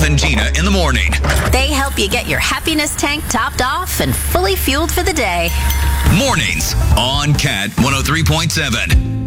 Beth and Gina in the morning. They help you get your happiness tank topped off and fully fueled for the day. Mornings on Cat 103.7.